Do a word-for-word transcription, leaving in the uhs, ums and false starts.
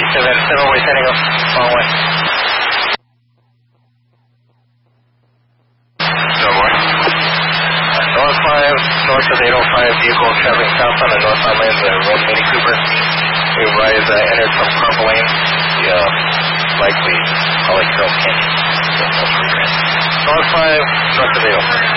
seven, seven way setting up, long way. No more. North five, north of eight oh five, vehicle traveling south on the northbound lane of the Road Mini Cooper. We rise uh, entered from Carmel Lane, the uh, likely Holly Trail Canyon. North five, north of eight oh five.